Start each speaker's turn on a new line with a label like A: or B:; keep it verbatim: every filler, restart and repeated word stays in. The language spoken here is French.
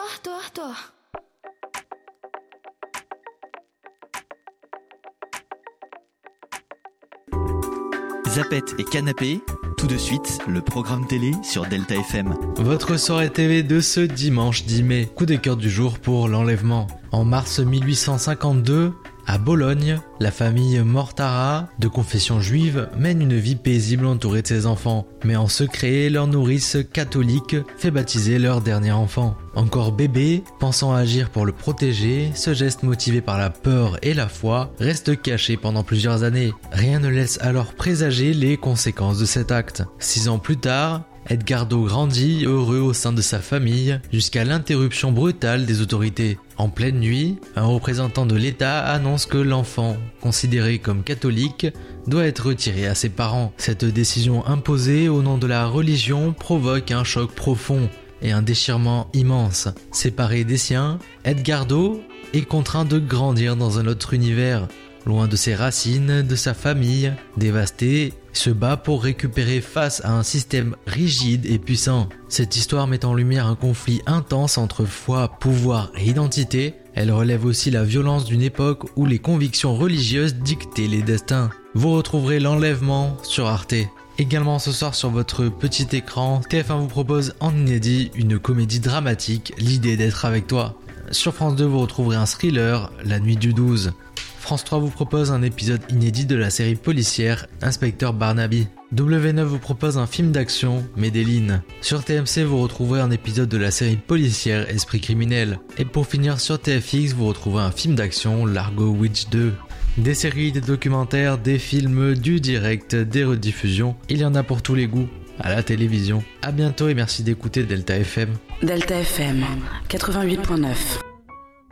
A: toi, toi.
B: Zapette et Canapé, tout de suite, le programme télé sur Delta F M.
C: Votre soirée T V de ce dimanche dix mai. Coup de cœur du jour pour l'enlèvement. En mars mille huit cent cinquante-deux, à Bologne, la famille Mortara, de confession juive, mène une vie paisible entourée de ses enfants. Mais en secret, leur nourrice catholique fait baptiser leur dernier enfant. Encore bébé, pensant agir pour le protéger, ce geste motivé par la peur et la foi reste caché pendant plusieurs années. Rien ne laisse alors présager les conséquences de cet acte. Six ans plus tard, Edgardo grandit heureux au sein de sa famille jusqu'à l'interruption brutale des autorités. En pleine nuit, un représentant de l'État annonce que l'enfant, considéré comme catholique, doit être retiré à ses parents. Cette décision imposée au nom de la religion provoque un choc profond et un déchirement immense. Séparé des siens, Edgardo est contraint de grandir dans un autre univers, loin de ses racines, de sa famille, dévasté, se bat pour récupérer face à un système rigide et puissant. Cette histoire met en lumière un conflit intense entre foi, pouvoir et identité. Elle relève aussi la violence d'une époque où les convictions religieuses dictaient les destins. Vous retrouverez l'enlèvement sur Arte. Également ce soir sur votre petit écran, T F un vous propose en inédit une comédie dramatique, L'idée d'être avec toi. Sur France deux, vous retrouverez un thriller, La nuit du douze. France trois vous propose un épisode inédit de la série policière Inspecteur Barnaby. W neuf vous propose un film d'action, Medellin. Sur T M C, vous retrouverez un épisode de la série policière Esprit criminel. Et pour finir, sur T F X, vous retrouverez un film d'action, Largo Witch deux. Des séries, des documentaires, des films, du direct, des rediffusions, il y en a pour tous les goûts à la télévision. A bientôt et merci d'écouter Delta F M.
D: Delta F M quatre-vingt-huit virgule neuf.